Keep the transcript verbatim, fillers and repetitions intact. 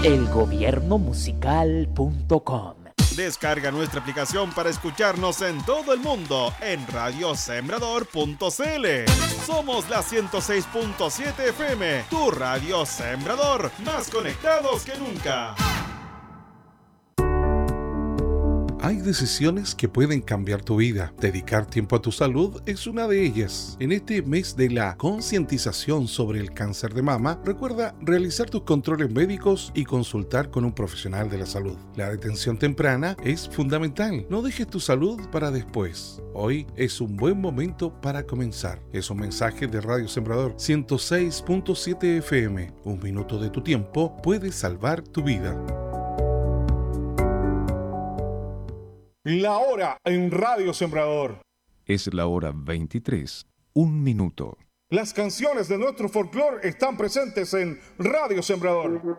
el gobierno musical punto com. Descarga nuestra aplicación para escucharnos en todo el mundo en radio sembrador punto c l. Somos la ciento seis punto siete F M, tu radio Sembrador, más conectados que nunca. Hay decisiones que pueden cambiar tu vida. Dedicar tiempo a tu salud es una de ellas. En este mes de la concientización sobre el cáncer de mama, recuerda realizar tus controles médicos y consultar con un profesional de la salud. La detención temprana es fundamental. No dejes tu salud para después. Hoy es un buen momento para comenzar. Es un mensaje de Radio Sembrador ciento seis punto siete F M. Un minuto de tu tiempo puede salvar tu vida. La hora en Radio Sembrador. Es la hora veintitrés, un minuto. Las canciones de nuestro folclore están presentes en Radio Sembrador.